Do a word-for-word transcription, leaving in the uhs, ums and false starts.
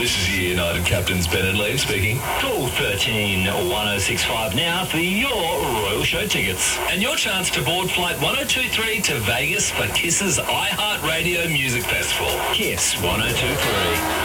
This is your United Captains Ben and Liam speaking. Call thirteen one oh six five now for your Royal Show tickets. And your chance to board Flight one oh two three to Vegas for Kiss's iHeartRadio Music Festival. Kiss one oh two three.